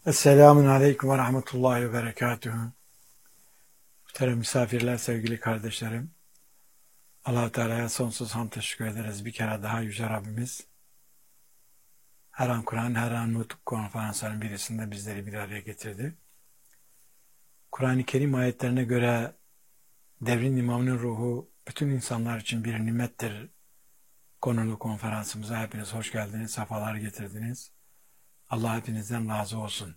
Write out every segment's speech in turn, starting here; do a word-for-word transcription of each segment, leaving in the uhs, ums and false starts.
Esselamun Aleyküm ve Rahmetullahi ve Berekatuhu. Muhterem misafirler, sevgili kardeşlerim. Allah-u Teala'ya sonsuz hamd teşekkür ederiz. Bir kere daha Yüce Rabbimiz her an Kur'an, her an nutuk konferansların birisinde bizleri bir araya getirdi. Kur'an-ı Kerim ayetlerine göre devrin imamının ruhu bütün insanlar için bir nimettir. Konulu konferansımıza hepiniz hoş geldiniz, sefalar getirdiniz. Allah hepinizden razı olsun.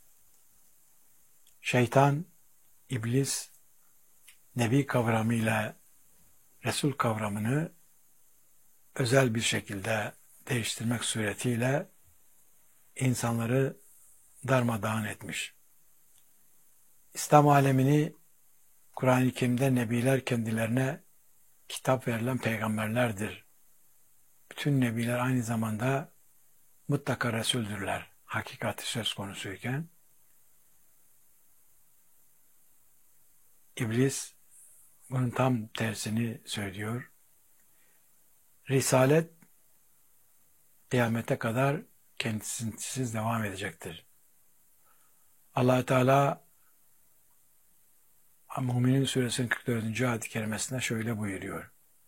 Şeytan, iblis, Nebi kavramıyla Resul kavramını özel bir şekilde değiştirmek suretiyle insanları darmadağın etmiş. İslam alemini Kur'an-ı Kerim'de Nebiler kendilerine kitap verilen peygamberlerdir. Bütün Nebiler aynı zamanda mutlaka Resuldürler. Hakikati söz konusuyken İblis bunun tam tersini söylüyor. Risalet kıyamete kadar kendisiz devam edecektir. Allah-u Teala Müminin Suresinin kırk dördüncü ayet-i kerimesinde şöyle buyuruyor.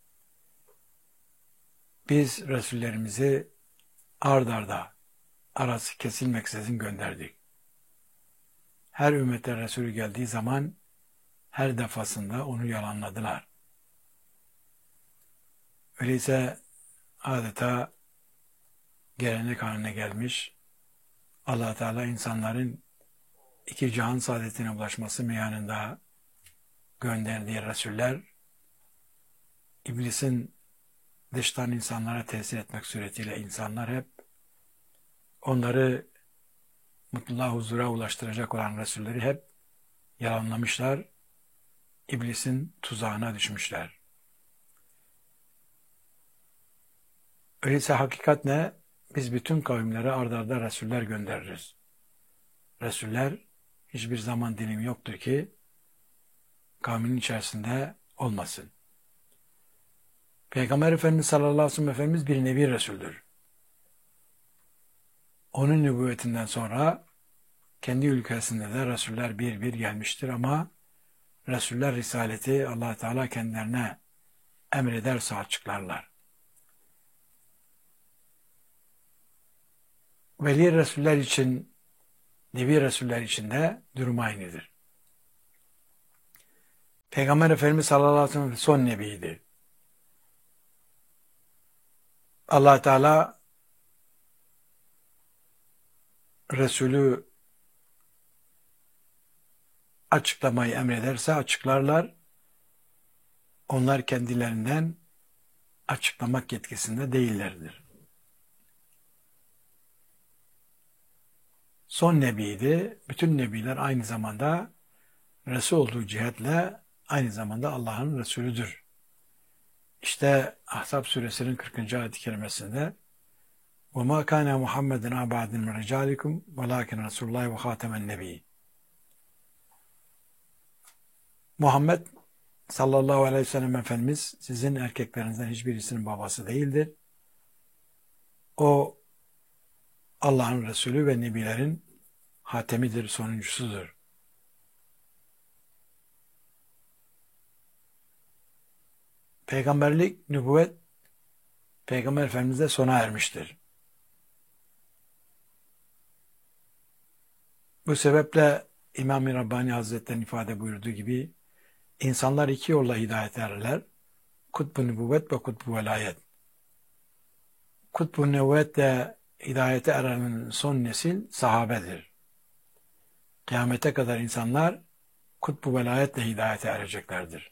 Biz Resullerimizi ard arda arası kesilmeksizin gönderdik. Her ümmete Resulü geldiği zaman her defasında onu yalanladılar. Öyleyse adeta gelenek haline gelmiş, Allah Teala insanların iki cihan saadetine ulaşması meyanında gönderdiği Resuller, İblisin dıştan insanlara tesir etmek suretiyle insanlar hep onları mutluluğa, huzura ulaştıracak olan Resulleri hep yalanlamışlar, İblisin tuzağına düşmüşler. Öyleyse hakikat ne? Biz bütün kavimlere ard arda Resuller göndeririz. Resuller hiçbir zaman dilimi yoktur ki kavminin içerisinde olmasın. Peygamber Efendimiz sallallahu aleyhi ve sellem Efendimiz bir nebi Resul'dür. Onun nübüvvetinden sonra kendi ülkesinde de Resuller bir bir gelmiştir ama Resuller risaleti Allah Teala kendilerine emrederse açıklarlar. Veli Resuller için, Nebi Resuller için de durum aynıdır. Peygamber Efendimiz sallallahu aleyhi ve sellem son nebiydi. Allah Teala Resulü açıklamayı emrederse açıklarlar. Onlar kendilerinden açıklamak yetkisinde değillerdir. Son nebiydi. Bütün nebiler aynı zamanda Resul olduğu cihetle aynı zamanda Allah'ın Resulüdür. İşte Ahzab suresinin kırkıncı ayet-i kerimesinde وَمَا كَانَ مُحَمَّدٍ عَبَادٍ مِنْ رِجَالِكُمْ وَلَاكِنْ رَسُولُ اللّٰهِ وَخَاتَمَ النَّبِيِّ Muhammed sallallahu aleyhi ve sellem Efendimiz sizin erkeklerinizden hiçbirisinin babası değildir. O Allah'ın Resulü ve Nebilerin hatemidir, sonuncusudur. Peygamberlik, nübüvvet Peygamber Efendimiz'de sona ermiştir. Bu sebeple İmam-ı Rabbani Hazretleri'nin ifade buyurduğu gibi insanlar iki yolla hidayet ererler. Kutbu nübüvvet ve kutbu velayet. Kutbu nübüvvetle hidayete erenin son nesil sahabedir. Kıyamete kadar insanlar kutbu velayetle hidayete ereceklerdir.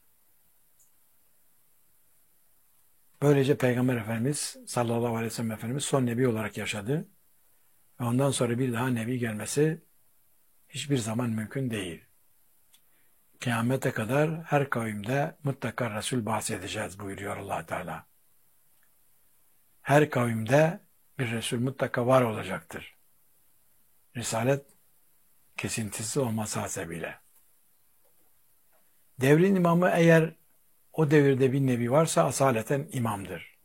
Böylece Peygamber Efendimiz sallallahu aleyhi ve sellem Efendimiz son nebi olarak yaşadı. Ve ondan sonra bir daha nebi gelmesi hiçbir zaman mümkün değil. Kıyamete kadar her kavimde mutlaka Resul bahsedeceğiz buyuruyor Allah Teala. Her kavimde bir Resul mutlaka var olacaktır. Risalet kesintisiz olması hasebiyle. Devrin imamı eğer o devirde bir nebi varsa asaleten imamdır.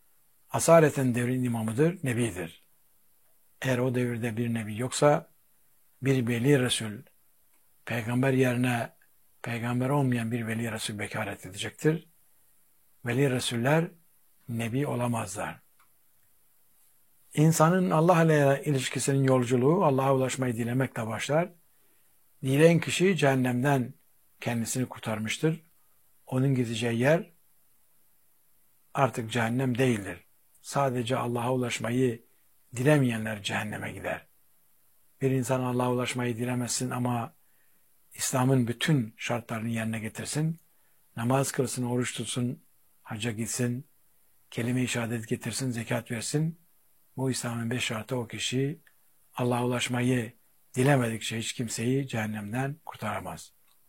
Asaleten devrin imamıdır, nebidir. Eğer o devirde bir nebi yoksa bir veli Resul peygamber yerine peygamber olmayan bir veli Resul bekaret edecektir. Veli Resuller nebi olamazlar. İnsanın Allah ile ilişkisinin yolculuğu Allah'a ulaşmayı dilemekle başlar. Dileyen kişi cehennemden kendisini kurtarmıştır. Onun gideceği yer artık cehennem değildir. Sadece Allah'a ulaşmayı dilemeyenler cehenneme gider. Bir insan Allah'a ulaşmayı dilemesin ama İslam'ın bütün şartlarını yerine getirsin, namaz kılsın, oruç tutsun, hacca gitsin, kelime-i şehadet getirsin, zekat versin. Bu İslam'ın beş şartı o kişi Allah'a ulaşmayı dilemedikçe hiç kimseyi cehennemden kurtaramaz.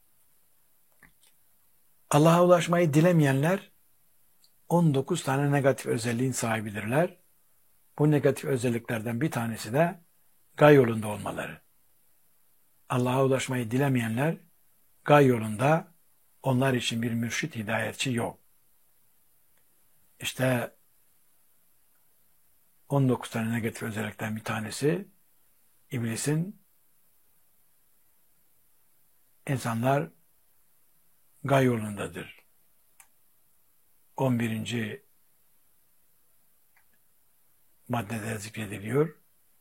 Allah'a ulaşmayı dilemeyenler on dokuz tane negatif özelliğin sahibidirler. Bu negatif özelliklerden bir tanesi de gay yolunda olmaları. Allah'a ulaşmayı dilemeyenler gay yolunda, onlar için bir mürşit, hidayetçi yok. İşte on dokuz tane negatif özellikten bir tanesi iblisin insanlar gay yolundadır. on birinci maddede zikrediliyor.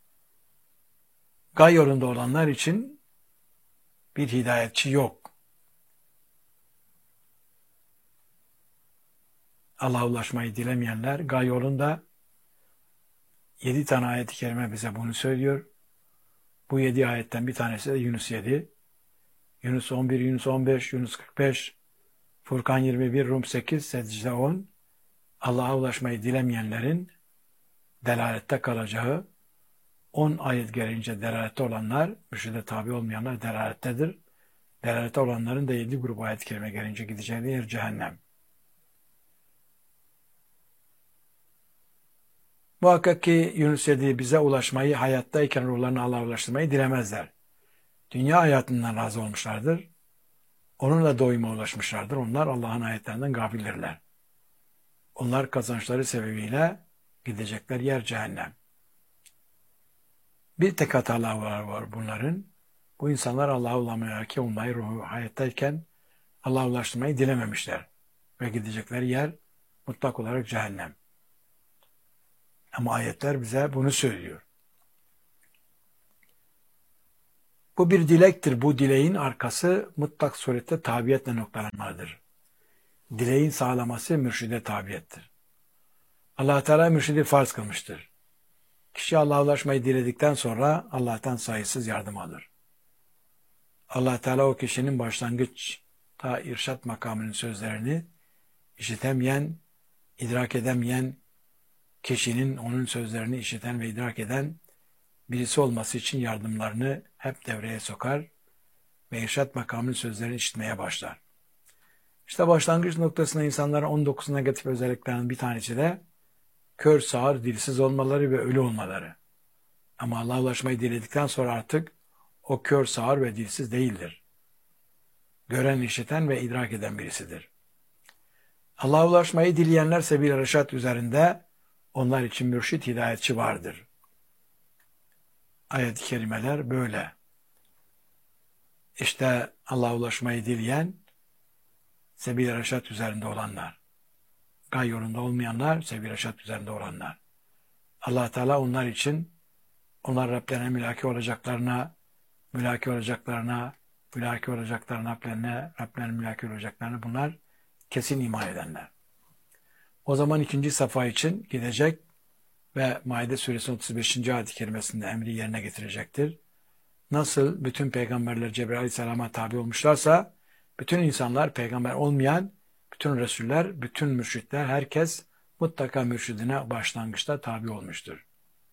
Gay yolunda olanlar için bir hidayetçi yok. Allah'a ulaşmayı dilemeyenler gay yolunda. Yedi tane ayet-i kerime bize bunu söylüyor. Bu yedi ayetten bir tanesi de Yunus yedi. Yunus on bir, Yunus on beş, Yunus kırk beş, Furkan yirmi bir, Rum sekiz, Secde on. Allah'a ulaşmayı dilemeyenlerin delalette kalacağı, on ayet gelince delalette olanlar, mürşide tabi olmayanlar delalettedir. Delalette olanların da yedi grup ayet-i kerime gelince gideceği yer cehennem. Muhakkak ki Yunus yedi bize ulaşmayı, hayattayken ruhlarını Allah'a ulaştırmayı dilemezler. Dünya hayatından razı olmuşlardır. Onunla doyuma ulaşmışlardır. Onlar Allah'ın ayetlerinden gafildirler. Onlar kazançları sebebiyle gidecekler yer cehennem. Bir tek hatalar var, var bunların. Bu insanlar Allah'a ulaşmayı, olmayı, ruhu hayattayken Allah'a ulaştırmayı dilememişler. Ve gidecekleri yer mutlak olarak cehennem. Ama ayetler bize bunu söylüyor. Bu bir dilektir. Bu dileğin arkası mutlak surette tabiyetle noktalanmalıdır. Dileğin sağlaması mürşide tabiyettir. Allah Teala mürşidi farz kılmıştır. Kişi Allah'a ulaşmayı diledikten sonra Allah'tan sayısız yardım alır. Allah Teala o kişinin başlangıç ta irşat makamının sözlerini işitemeyen, idrak edemeyen kişinin onun sözlerini işiten ve idrak eden birisi olması için yardımlarını hep devreye sokar ve irşat makamının sözlerini işitmeye başlar. İşte başlangıç noktasında insanların on dokuz negatif özelliklerinin bir tanesi de kör, sağır, dilsiz olmaları ve ölü olmaları. Ama Allah'a ulaşmayı diledikten sonra artık o kör, sağır ve dilsiz değildir. Gören, işiten ve idrak eden birisidir. Allah'a ulaşmayı dileyenler sebil-i reşat üzerinde onlar için mürşit, hidayetçi vardır. Ayet-i kerimeler böyle. İşte Allah'a ulaşmayı dileyen sebil-i reşat üzerinde olanlar. Gay yolunda olmayanlar, sebil-i reşat üzerinde olanlar. Allah Teala onlar için, onlar Rablerine mülaki olacaklarına, mülaki olacaklarına, mülaki olacaklarına, Rablerine, Rablerine mülaki olacaklarına bunlar kesin iman edenler. O zaman ikinci safa için gidecek ve Maide suresi otuz beşinci ayet-i kerimesinde emri yerine getirecektir. Nasıl bütün peygamberler Cebrail aleyhisselama tabi olmuşlarsa, bütün insanlar peygamber olmayan, bütün Resuller, bütün mürşitler, herkes mutlaka mürşidine başlangıçta tabi olmuştur.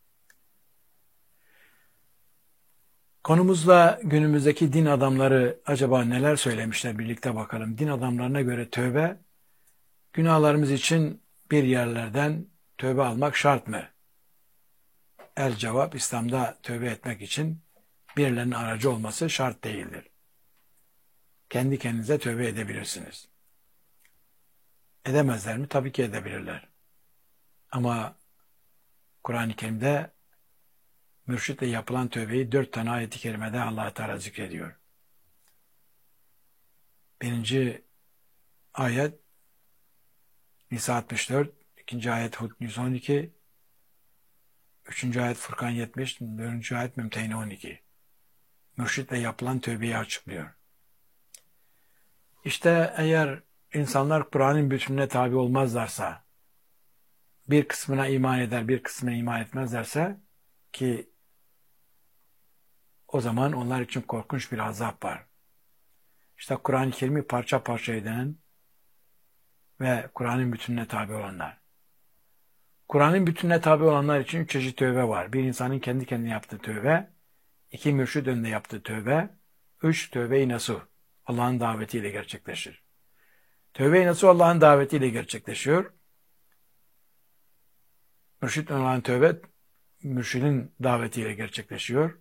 Konumuzla günümüzdeki din adamları acaba neler söylemişler birlikte bakalım. Din adamlarına göre tövbe, günahlarımız için bir yerlerden tövbe almak şart mı? El cevap, İslam'da tövbe etmek için birilerinin aracı olması şart değildir. Kendi kendinize tövbe edebilirsiniz. Edemezler mi? Tabii ki edebilirler. Ama Kur'an-ı Kerim'de mürşitle yapılan tövbeyi dört tane ayet-i kerimede Allah Teala zikrediyor. Birinci ayet Nisa altmış dört, ikinci ayet Hud yüz on iki, üçüncü ayet Furkan yetmiş, dördüncü ayet Mümtehine on iki. Mürşitle yapılan tövbeyi açıklıyor. İşte eğer insanlar Kur'an'ın bütününe tabi olmazlarsa, bir kısmına iman eder, bir kısmına iman etmezlerse ki o zaman onlar için korkunç bir azap var. İşte Kur'an-ı Kerim'i parça parça eden ve Kur'an'ın bütününe tabi olanlar. Kur'an'ın bütününe tabi olanlar için üç çeşit tövbe var. Bir insanın kendi kendine yaptığı tövbe, iki mürşid önünde yaptığı tövbe, üç tövbe-i nasuh. Allah'ın davetiyle gerçekleşir. Tövbe-i nasuh Allah'ın davetiyle gerçekleşiyor. Mürşid olan tövbe, mürşidin davetiyle gerçekleşiyor.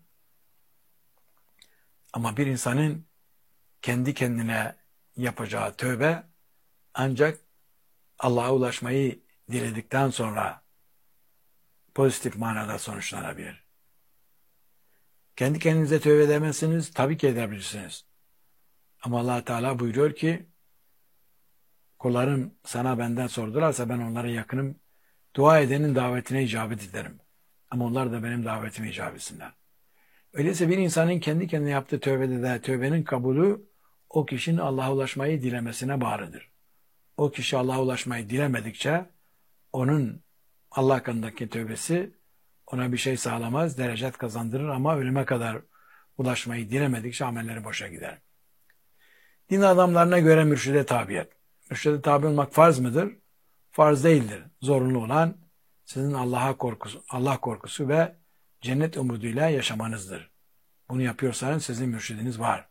Ama bir insanın kendi kendine yapacağı tövbe ancak Allah'a ulaşmayı diledikten sonra pozitif manada sonuçlanabilir. Kendi kendinize tövbe edemezsiniz, tabii ki edebilirsiniz. Ama Allah Teala buyuruyor ki, kullarım sana benden sordularsa ben onlara yakınım, dua edenin davetine icabet ederim. Ama onlar da benim davetime icabet etsinler. Öyleyse bir insanın kendi kendine yaptığı tövbede de tövbenin kabulü o kişinin Allah'a ulaşmayı dilemesine bağlıdır. O kişi Allah'a ulaşmayı dilemedikçe onun Allah hakkındaki tövbesi ona bir şey sağlamaz, derecet kazandırır ama ölüme kadar ulaşmayı dilemedikçe amelleri boşa gider. Din adamlarına göre mürşide tabiyet. Mürşide tabi olmak farz mıdır? Farz değildir. Zorunlu olan sizin Allah'a korkusu, Allah korkusu ve cennet umuduyla yaşamanızdır. Bunu yapıyorsanız sizin mürşidiniz var.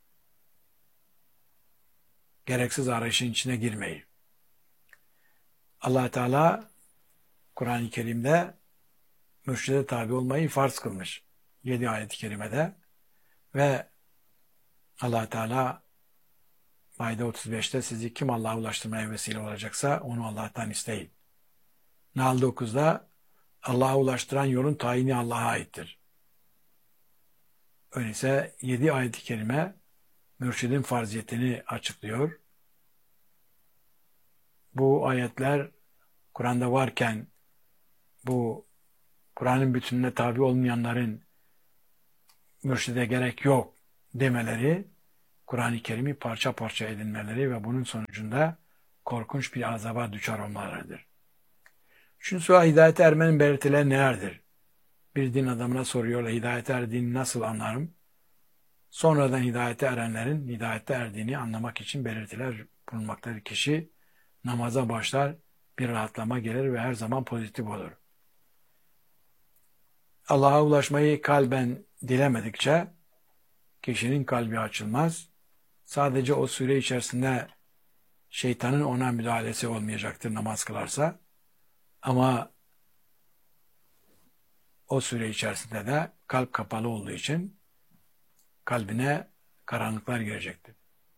Gereksiz arayışın içine girmeyin. Allah Teala Kur'an-ı Kerim'de mürşide tabi olmayı farz kılmış. Yedi ayet-i kerimede ve Allah Teala Maide otuz beşte sizi kim Allah'a ulaştırmaya vesile olacaksa onu Allah'tan isteyin. Nahl dokuzda Allah'a ulaştıran yolun tayini Allah'a aittir. Öyleyse yedi ayet-i kerime mürşidin farziyetini açıklıyor. Bu ayetler Kur'an'da varken bu Kur'an'ın bütününe tabi olmayanların mürşide gerek yok demeleri, Kur'an-ı Kerim'i parça parça edinmeleri ve bunun sonucunda korkunç bir azaba düçar olmalarıdır. Üçüncü soru, hidayete ermenin belirtileri nelerdir? Bir din adamına soruyorlar, hidayete erdiğini nasıl anlarım? Sonradan hidayete erenlerin hidayete erdiğini anlamak için belirtiler bulunmaktadır. Kişi namaza başlar, bir rahatlama gelir ve her zaman pozitif olur. Allah'a ulaşmayı kalben dilemedikçe kişinin kalbi açılmaz. Sadece o süre içerisinde şeytanın ona müdahalesi olmayacaktır namaz kılarsa. Ama o süre içerisinde de kalp kapalı olduğu için kalbine karanlıklar girecektir.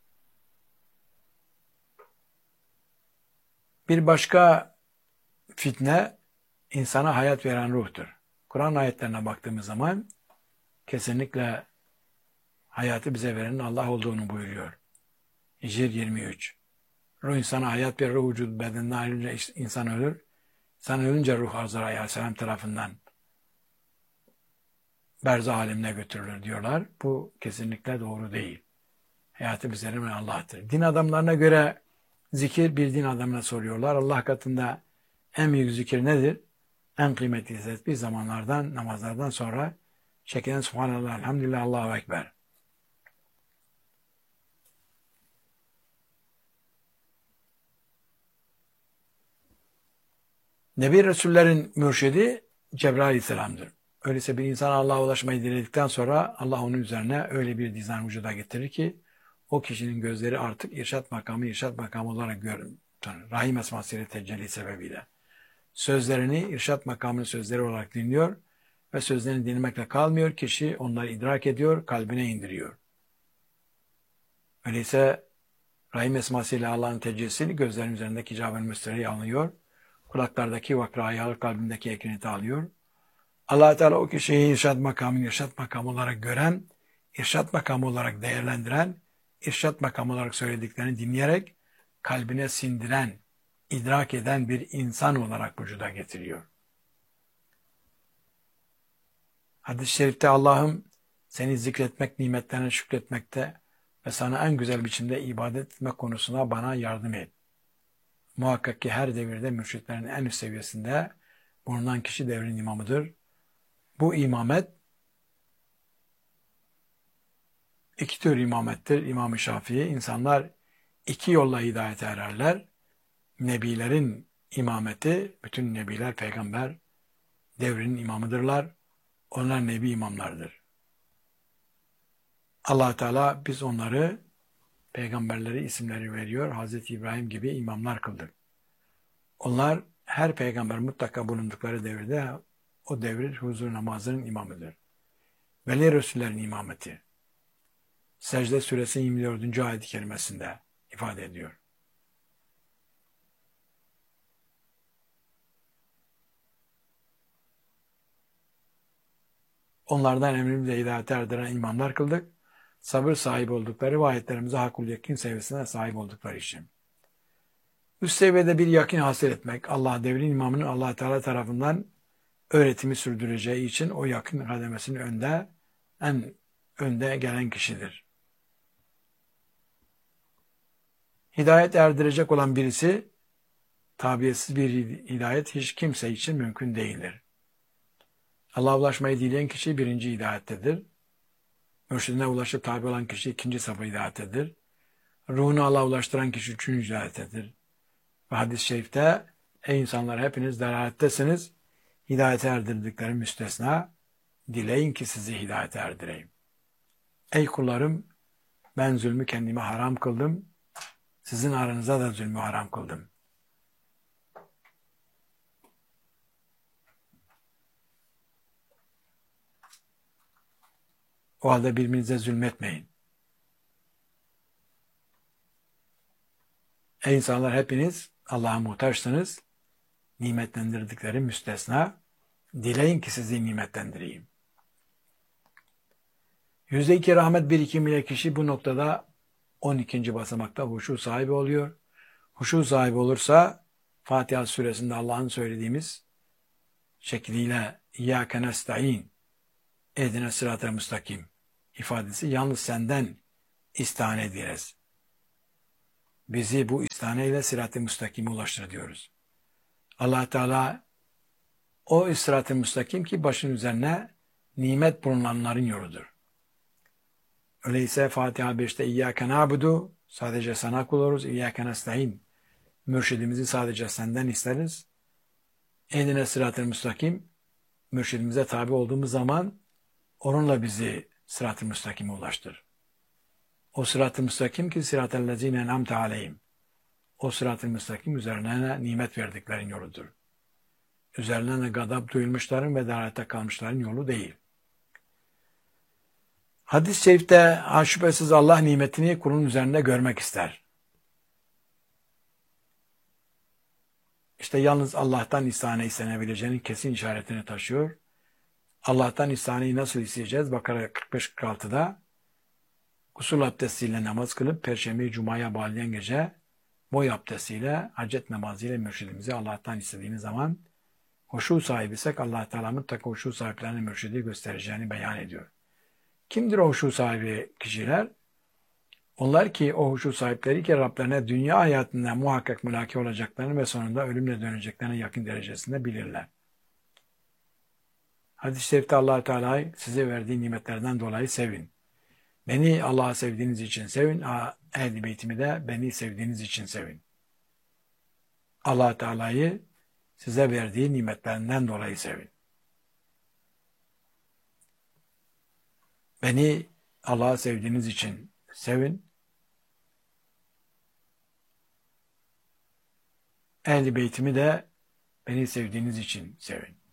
Bir başka fitne insana hayat veren ruhtur. Kur'an ayetlerine baktığımız zaman kesinlikle hayatı bize verenin Allah olduğunu buyuruyor. Hicr yirmi üç. Ruh insana hayat verir, ruh vücudu bedeninden ayrılınca insan ölür. İnsan ölünce ruh Azrail Aleyhisselam tarafından berzah alemine götürülür diyorlar. Bu kesinlikle doğru değil. Hayatı bize veren Allah'tır. Din adamlarına göre zikir, bir din adamına soruyorlar. Allah katında en büyük zikir nedir? En kıymetli tesbih zamanlardan, namazlardan sonra çekilen Subhanallah, Elhamdülillah, Allahu Ekber. Nebi Resullerin mürşidi Cebrail Aleyhisselam'dır. Öyleyse bir insan Allah'a ulaşmayı diledikten sonra Allah onun üzerine öyle bir dizayn vücuda getirir ki o kişinin gözleri artık irşat makamı, irşat makamı olarak görür. Rahim esmasıyla tecelli sebebiyle. Sözlerini irşat makamının sözleri olarak dinliyor ve sözlerini dinlemekle kalmıyor. Kişi onları idrak ediyor, kalbine indiriyor. Öyleyse Rahim esmasıyla Allah'ın tecellisi gözlerin üzerindeki icab-ı müstereyi alıyor. Kulaklardaki vakrayı alır, kalbindeki ekineti alıyor. Allah Teala o kişiyi irşad makamını irşad makamı olarak gören, irşad makamı olarak değerlendiren, irşad makamı olarak söylediklerini dinleyerek kalbine sindiren, idrak eden bir insan olarak vücuda getiriyor. Hadis-i şerifte Allah'ım seni zikretmek, nimetlerine şükretmekte ve sana en güzel biçimde ibadet etmek konusunda bana yardım et. Muhakkak ki her devirde mürşitlerin en üst seviyesinde bulunan kişi devrin imamıdır. Bu imamet iki tür imamettir. İmam-ı Şafii, insanlar iki yolla hidayete ererler. Nebilerin imameti, bütün nebiler, peygamber devrinin imamıdırlar. Onlar nebi imamlardır. Allah Teala biz onları, peygamberleri isimleri veriyor. Hazreti İbrahim gibi imamlar kıldık. Onlar her peygamber mutlaka bulundukları devirde o devrin huzur namazının imamıdır. Veli Resullerin imameti. Secde suresi yirmi dördüncü ayet-i kerimesinde ifade ediyor. Onlardan emrimize hidayete erdiren imamlar kıldık. Sabır sahibi oldukları ve ayetlerimize hakul yakin seviyesine sahip oldukları için. Üst seviyede bir yakin hasıl etmek, Allah devrin imamının Allah Teala tarafından öğretimi sürdüreceği için o yakın kademesinin önde, en önde gelen kişidir. Hidayet erdirecek olan birisi, tabiyetsiz bir hidayet hiç kimse için mümkün değildir. Allah'a ulaşmayı dileyen kişi birinci hidayettedir. Mürşidine ulaşıp tabi olan kişi ikinci safha hidayettedir. Ruhunu Allah'a ulaştıran kişi üçüncü hidayettedir. Ve hadis-i şerifte, ey insanlar hepiniz delalettesiniz, hidayete erdirdikleri müstesna, dileyin ki sizi hidayete erdireyim. Ey kullarım, ben zulmü kendime haram kıldım, sizin aranıza da zulmü haram kıldım. O halde birbirinize zulmetmeyin. Ey insanlar hepiniz Allah'a muhtaçsınız. Nimetlendirdikleri müstesna. Dileyin ki sizi nimetlendireyim. Yüzde iki rahmet birikim ile kişi bu noktada on ikinci basamakta huşu sahibi oluyor. Huşu sahibi olursa Fatiha suresinde Allah'ın söylediğimiz şekliyle İyyâke nesta'in ehdine sırat-ı müstakim ifadesi yalnız senden istihane ederiz. Bizi bu istihane ile sırat-ı müstakime ulaştır diyoruz. Allah Teala o sırat-ı müstakim ki başın üzerine nimet bulunanların yoludur. Öyleyse Fatiha beşte İyyâke na'budu sadece sana kul oluruz. İyyâke nesta'in mürşidimizi sadece senden isteriz. Ehdine sırat-ı müstakim mürşidimize tabi olduğumuz zaman onunla bizi sırat-ı müstakime ulaştır. O sırat-ı müstakim ki sırat-ı lezîne en'amte aleyhim. O sırat-ı müstakim üzerine nimet verdiklerin yoludur. Üzerlerine gadap duyulmuşların ve dalalette kalmışların yolu değil. Hadis-i şerifte şüphesiz Allah nimetini kulun üzerinde görmek ister. İşte yalnız Allah'tan istihane istenebileceğinin kesin işaretini taşıyor. Allah'tan istihaneyi nasıl isteyeceğiz? Bakara kırk beş kırk altıda gusül abdestiyle namaz kılıp Perşembe-i Cuma'ya bağlayan gece boy abdestiyle, hacet namazıyla mürşidimizi Allah'tan istediğimiz zaman huşu sahibiysek Allah Teala mutlaka huşu sahiplerine mürşidi göstereceğini beyan ediyor. Kimdir o huşu sahibi kişiler? Onlar ki o huşu sahipleri ki Rablerine dünya hayatında muhakkak mülaki olacaklarını ve sonunda ölümle döneceklerine yakın derecesinde bilirler. Hadis-i şerifte Allah Teala'yı size verdiği nimetlerden dolayı sevin. Beni Allah'a sevdiğiniz için sevin. Ehl-i Beytimi de beni sevdiğiniz için sevin. Allah Teala'yı size verdiği nimetlerinden dolayı sevin. Beni Allah'a sevdiğiniz için sevin. Ehl-i Beytimi de beni sevdiğiniz için sevin.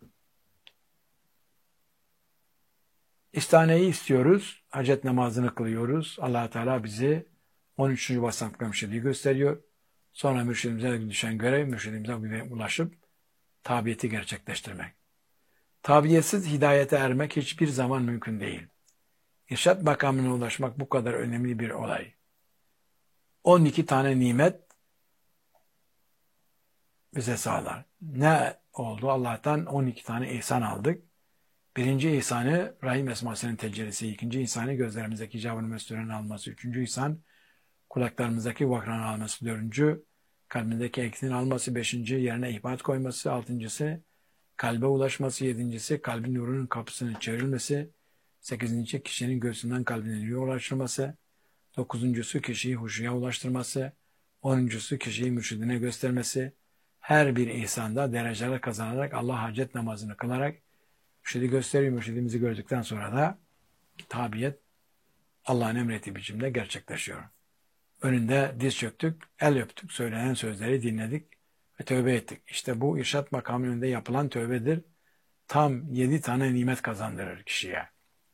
İstihaneyi istiyoruz. Hacet namazını kılıyoruz. Allah Teala bizi on üçüncü basamakta mürşidi gösteriyor. Sonra mürşidimize düşen görev mürşidimize ulaşıp tabiyeti gerçekleştirmek. Tabiyetsiz hidayete ermek hiçbir zaman mümkün değil. İrşad makamına ulaşmak bu kadar önemli bir olay. on iki tane nimet bize sağlar. Ne oldu? Allah'tan on iki tane ihsan aldık. Birinci ihsanı Rahim esmasının tecellisi, ikinci ihsanı gözlerimizdeki icabını mesleğinin alması, üçüncü ihsan kulaklarımızdaki vakranı alması, dördüncü kalbindeki eksinin alması, beşinci yerine ihbat koyması, altıncısı kalbe ulaşması, yedincisi kalbin nurunun kapısının çevrilmesi, sekizinci kişinin göğsünden kalbine nuru ulaştırması, dokuzuncusu kişiyi huşuya ulaştırması, onuncusu kişiyi mürşidine göstermesi, her bir ihsanda dereceler kazanarak Allah hacet namazını kılarak mürşidi gösteriyor. Mürşidimizi gördükten sonra da tabiyet Allah'ın emrettiği biçimde gerçekleşiyor. Önünde diz çöktük, el öptük, söylenen sözleri dinledik ve tövbe ettik. İşte bu irşad makamı önünde yapılan tövbedir. Tam yedi tane nimet kazandırır kişiye.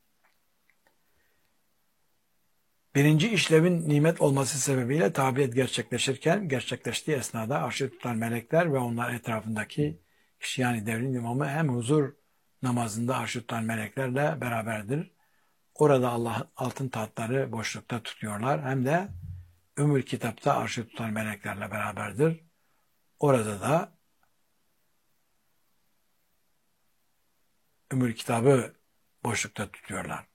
Birinci işlevin nimet olması sebebiyle tabiyet gerçekleşirken, gerçekleştiği esnada arşı tutan melekler ve onlar etrafındaki kişi, yani devrin imamı hem huzur namazında arşı tutan meleklerle beraberdir. Orada Allah'ın altın tahtları boşlukta tutuyorlar. Hem de Ümmül Kitap'ta arşı tutan meleklerle beraberdir. Orada da Ümmül Kitab'ı boşlukta tutuyorlar.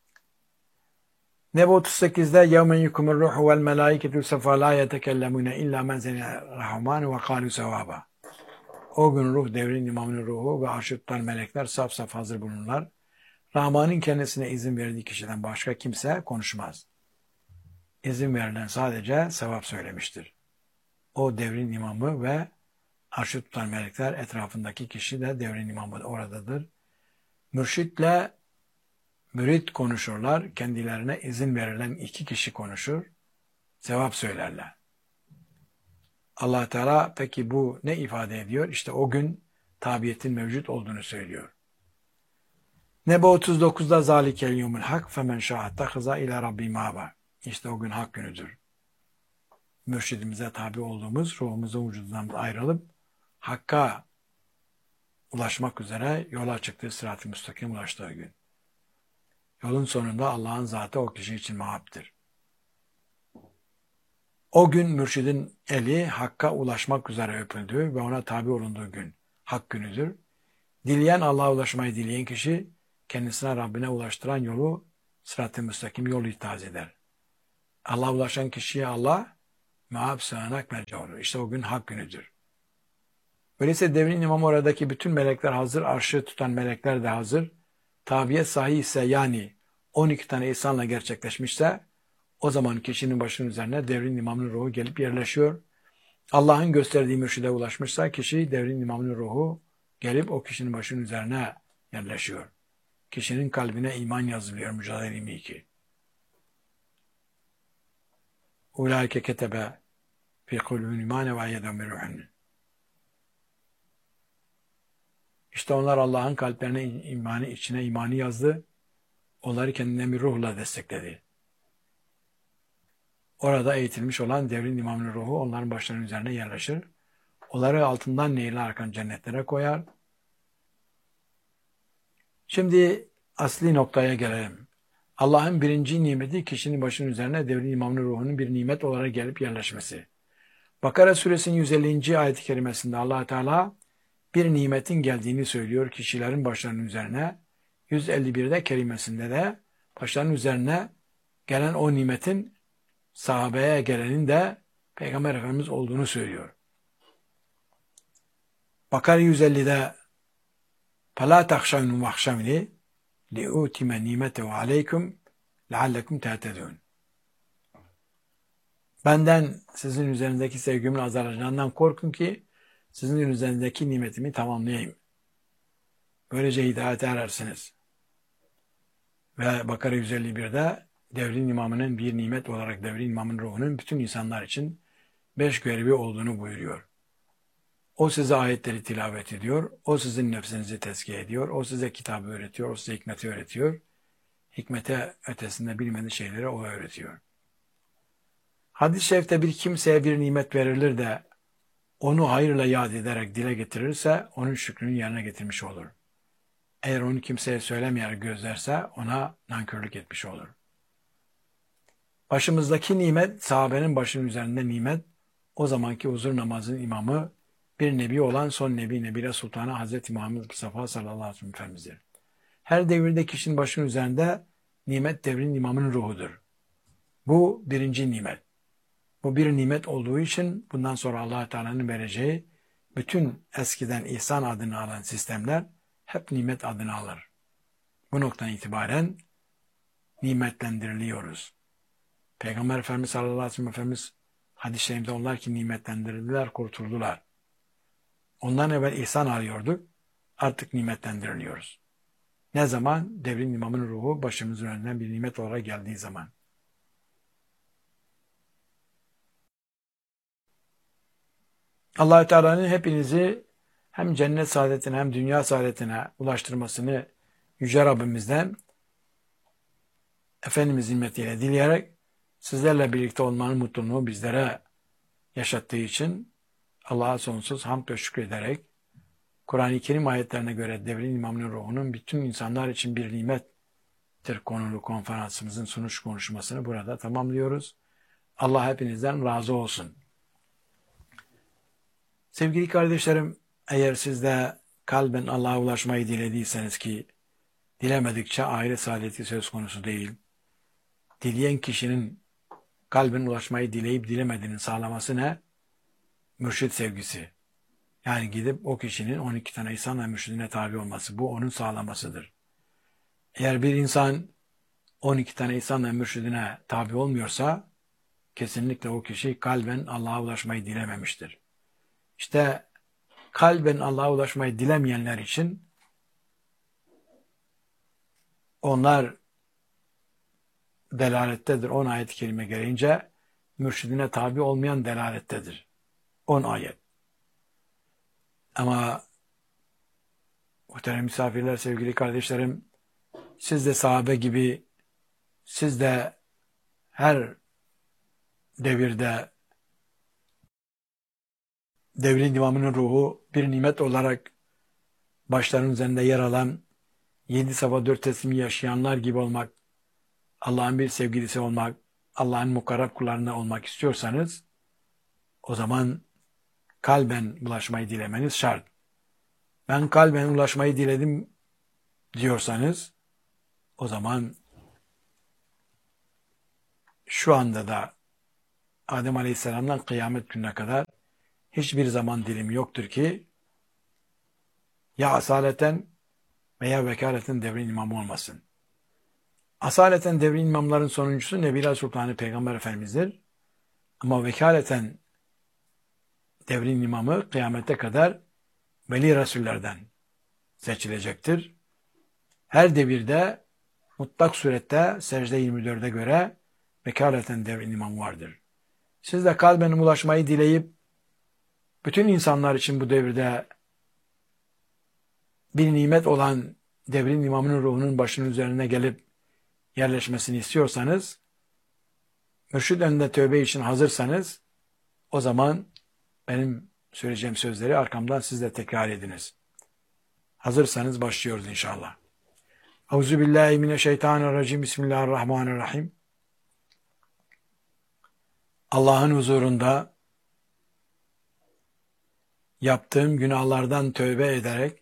Nebe otuz sekizde يَوْمَنْ يُكُمُ الرُّحُ وَالْمَلَائِكَةُ سَفَا لَا يَتَكَلَّمُونَ اِلَّا مَنْ زَنِيَ الرَّحْمَانُ وَقَالُوا سَوَابًا. O gün ruh, devrin imamının ruhu ve arşı tutan melekler saf saf hazır bulunurlar. Rahman'ın kendisine izin verdiği kişiden başka kimse konuşmaz. İzin verilen sadece sevap söylemiştir. O devrin imamı ve arşı tutan melekler, etrafındaki kişi de devrin imamı oradadır. Mürşitle mürit konuşurlar. Kendilerine izin verilen iki kişi konuşur. Sevap söylerler. Allah Teala peki bu ne ifade ediyor? İşte o gün tabiyetin mevcut olduğunu söylüyor. Nebe otuz dokuzda zalikel yevmül hak femen şa'attakhıza ila rabbi mâba. İşte o gün hak günüdür. Mürşidimize tabi olduğumuz, ruhumuzun vücudundan ayrılıp Hakk'a ulaşmak üzere yola çıktığı, sırat-ı müstakim ulaştığı gün. Yolun sonunda Allah'ın zatı o kişi için mahaptır. O gün mürşidin eli Hakk'a ulaşmak üzere öpüldüğü ve ona tabi olunduğu gün hak günüdür. Dileyen Allah'a ulaşmayı dileyen kişi kendisine Rabbine ulaştıran yolu sırat-ı müstakim yolu itaat eder. Allah'a ulaşan kişiye Allah mahab, sığınak, merci olur. İşte o gün hak günüdür. Öyleyse devrin imamı oradaki bütün melekler hazır, arşı tutan melekler de hazır. Tabiyet sahih ise, yani on iki tane ihsanla gerçekleşmişse, o zaman kişinin başının üzerine devrin imamının ruhu gelip yerleşiyor. Allah'ın gösterdiği mürşide ulaşmışsa kişi, devrin imamının ruhu gelip o kişinin başının üzerine yerleşiyor. Kişinin kalbine iman yazılıyor. Mücadele yirmi iki. Ulaike ketebe fi kulubihim imane ve ayyedehum bir ruhun. İşte onlar Allah'ın kalplerine imanı, içine imanı yazdı. Onları kendinden bir ruhla destekledi. Orada eğitilmiş olan devrin imamının ruhu onların başlarının üzerine yerleşir. Onları altından nehirler akan cennetlere koyar. Şimdi asli noktaya gelelim. Allah'ın birinci nimeti kişinin başının üzerine devrin imamının ruhunun bir nimet olarak gelip yerleşmesi. Bakara suresinin yüz ellinci ayet-i kerimesinde Allah Teala bir nimetin geldiğini söylüyor kişilerin başlarının üzerine. yüz elli birde kerimesinde de başlarının üzerine gelen o nimetin sahabeye gelenin de Peygamber Efendimiz olduğunu söylüyor. Bakara yüz ellide فَلَا تَخْشَوْنُ وَخْشَوْنِ لِعُوتِمَ نِيمَتَهُ عَلَيْكُمْ لَعَلَّكُمْ تَهْتَدُونَ. Benden sizin üzerindeki sevgimin azalacağından korkun ki sizin üzerindeki nimetimi tamamlayayım. Böylece hidayete erersiniz. Ve Bakara yüz elli birde devrin imamının bir nimet olarak devrin imamın ruhunun bütün insanlar için beş görevi olduğunu buyuruyor. O size ayetleri tilavet ediyor, o sizin nefsinizi tezkiye ediyor, o size kitabı öğretiyor, o size hikmeti öğretiyor. Hikmete ötesinde bilmediği şeyleri o öğretiyor. Hadis-i şerifte bir kimseye bir nimet verilir de onu hayırla yad ederek dile getirirse onun şükrünü yerine getirmiş olur. Eğer onu kimseye söylemeyerek gözlerse ona nankörlük etmiş olur. Başımızdaki nimet, sahabenin başının üzerinde nimet, o zamanki huzur namazının imamı, bir nebi olan son nebi Nebile Sultanı Hazreti Muhammed Mustafa sallallahu aleyhi ve sellem Efendimiz'dir. Her devirde kişinin başının üzerinde nimet devrin imamının ruhudur. Bu birinci nimet. Bu bir nimet olduğu için bundan sonra Allah Teala'nın vereceği bütün eskiden ihsan adını alan sistemler hep nimet adını alır. Bu noktadan itibaren nimetlendiriliyoruz. Peygamber Efendimiz sallallahu aleyhi ve sellem Efendimiz hadis-i şerifte onlar ki nimetlendirildiler, kurtuldular. Ondan evvel ihsan arıyorduk, artık nimetlendiriliyoruz. Ne zaman? Devrin imamının ruhu başımızın önünden bir nimet olarak geldiği zaman. Allah-u Teala'nın hepinizi hem cennet saadetine hem dünya saadetine ulaştırmasını Yüce Rabbimizden Efendimiz himmetiyle dileyerek sizlerle birlikte olmanın mutluluğunu bizlere yaşattığı için Allah'a sonsuz hamd ve şükrederek Kur'an-ı Kerim ayetlerine göre devrin imamının ruhunun bütün insanlar için bir nimettir konulu konferansımızın sunuş konuşmasını burada tamamlıyoruz. Allah hepinizden razı olsun. Sevgili kardeşlerim, eğer siz de kalben Allah'a ulaşmayı dilediyseniz ki dilemedikçe ahiret saadeti söz konusu değil. Dileyen kişinin kalben ulaşmayı dileyip dilemediğini sağlaması ne? Mürşid sevgisi. Yani gidip o kişinin on iki tane ihsan ve mürşidine tabi olması. Bu onun sağlamasıdır. Eğer bir insan on iki tane ihsan ve mürşidine tabi olmuyorsa kesinlikle o kişi kalben Allah'a ulaşmayı dilememiştir. İşte kalben Allah'a ulaşmayı dilemeyenler için onlar delalettedir. on ayet-i kerime gereğince mürşidine tabi olmayan delalettedir. on ayet. Ama muhterem misafirler, sevgili kardeşlerim, siz de sahabe gibi, siz de her devirde devrin imamının ruhu bir nimet olarak başlarının üzerinde yer alan yedi sabah dört teslimi yaşayanlar gibi olmak, Allah'ın bir sevgilisi olmak, Allah'ın mukarrab kullarından olmak istiyorsanız o zaman kalben ulaşmayı dilemeniz şart. Ben kalben ulaşmayı diledim diyorsanız o zaman şu anda da Adem Aleyhisselam'dan kıyamet gününe kadar hiçbir zaman dilimi yoktur ki ya asaleten veya vekaleten devrin imamı olmasın. Asaleten devrin imamların sonuncusu Nebiler Sultanı Peygamber Efendimiz'dir. Ama vekaleten devrin imamı kıyamete kadar veli Resullerden seçilecektir. Her devirde mutlak surette secde yirmi dörde göre vekaleten devrin imamı vardır. Siz de kalben ulaşmayı dileyip bütün insanlar için bu devirde bir nimet olan devrin imamının ruhunun başının üzerine gelip yerleşmesini istiyorsanız, mürşid önünde tövbe için hazırsanız, o zaman benim söyleyeceğim sözleri arkamdan siz de tekrar ediniz. Hazırsanız başlıyoruz inşallah. Euzubillahimineşşeytanirracim. Bismillahirrahmanirrahim. Allah'ın huzurunda yaptığım günahlardan tövbe ederek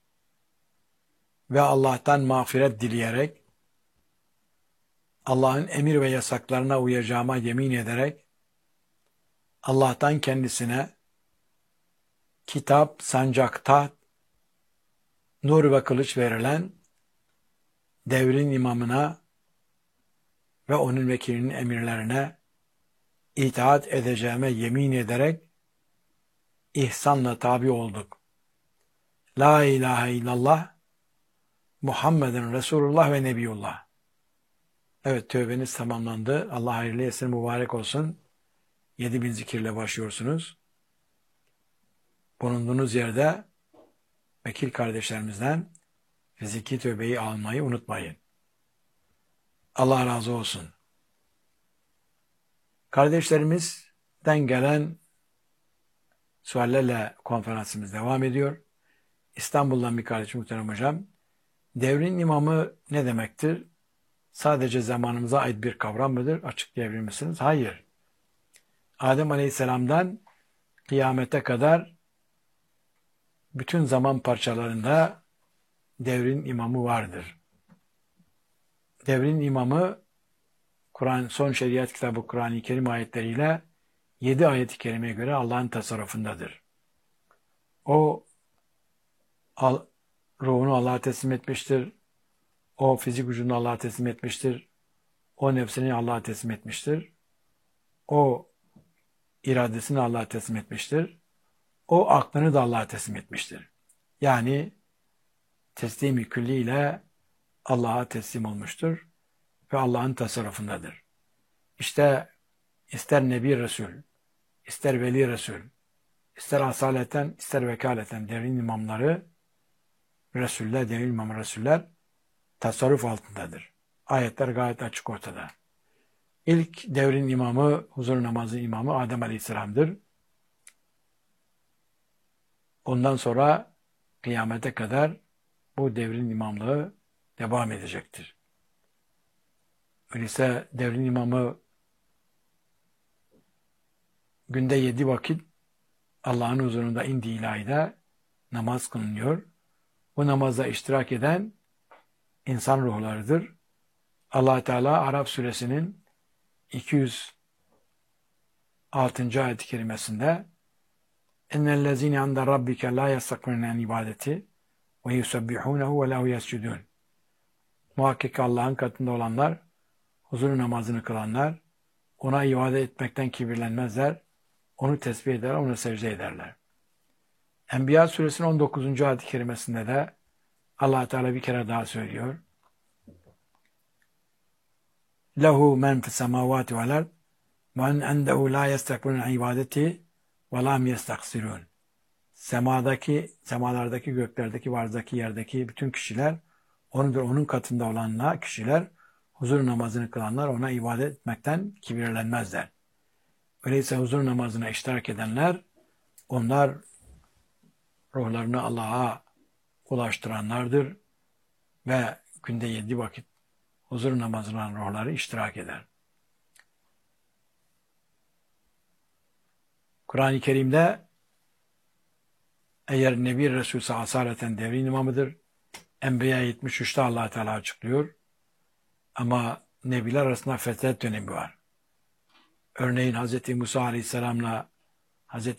ve Allah'tan mağfiret dileyerek, Allah'ın emir ve yasaklarına uyacağıma yemin ederek, Allah'tan kendisine kitap, sancak, taht, nur ve kılıç verilen devrin imamına ve onun vekilinin emirlerine itaat edeceğime yemin ederek ihsanla tabi olduk. La ilahe illallah Muhammeden Resulullah ve Nebiyullah. Evet, tövbeniz tamamlandı. Allah hayırlı etsin, mübarek olsun. Yedi bin zikirle başlıyorsunuz. Bulunduğunuz yerde vekil kardeşlerimizden fiziki tövbeyi almayı unutmayın. Allah razı olsun. Kardeşlerimizden gelen suallerle konferansımız devam ediyor. İstanbul'dan bir kardeşim, muhterem hocam, Devrin imamı ne demektir? Sadece zamanımıza ait bir kavram mıdır? Açıklayabilir misiniz? Hayır. Adem Aleyhisselam'dan kıyamete kadar bütün zaman parçalarında devrin imamı vardır. Devrin imamı Kur'an son şeriat kitabı Kur'an-ı Kerim ayetleriyle yedi ayet-i kerimeye göre Allah'ın tasarrufundadır. O al, ruhunu Allah'a teslim etmiştir. O fizik gücünü Allah'a teslim etmiştir. O nefsini Allah'a teslim etmiştir. O iradesini Allah'a teslim etmiştir. O aklını da Allah'a teslim etmiştir. Yani teslim-i külliyle Allah'a teslim olmuştur ve Allah'ın tasarrufundadır. İşte ister Nebi Resul, ister Veli Resul, ister asaleten, ister vekaleten devrin imamları, Resuller, devrin imam Resuller tasarruf altındadır. Ayetler gayet açık ortada. İlk devrin imamı, huzur namazı imamı Adem Aleyhisselam'dır. Ondan sonra kıyamete kadar bu devrin imamlığı devam edecektir. Öyleyse devrin imamı günde yedi vakit Allah'ın huzurunda indi ilahide namaz kılınıyor. Bu namazda iştirak eden insan ruhlarıdır. Allah Teala Arap suresinin iki yüz altıncı ayet-i kerimesinde "Ennellezîne inde rabbike lâ yastakbirûne an ibadeti ve yusebbihûnehu ve lehu yescudûn." Muhakkak Allah'ın katında olanlar, huzur namazını kılanlar, ona ibadet etmekten kibirlenmezler, onu tesbih eder, ona secde ederler. Enbiya suresinin on dokuzuncu ayet-i kerimesinde de Allah Teala bir kere daha söylüyor. Lehu men fis semavati vel ard men endehu la yestekbirun an ibadeti ve lam yestaksirun. Semadaki, semalardaki, göklerdeki, varzdaki, yerdeki bütün kişiler onudur. Onun katında olanlar, kişiler, huzur namazını kılanlar ona ibadet etmekten kibirlenmezler. Öyleyse huzur namazına iştirak edenler, onlar ruhlarını Allah'a ulaştıranlardır ve günde yedi vakit huzur namazına ruhları iştirak eder. Kur'an-ı Kerim'de eğer Nebi Resulü asaleten devrin imamıdır. Enbiya yetmiş üçte Allah Teala açıklıyor. Ama Nebiler arasında fetret dönemi var. Örneğin Hz. Musa Aleyhisselam'la Hz.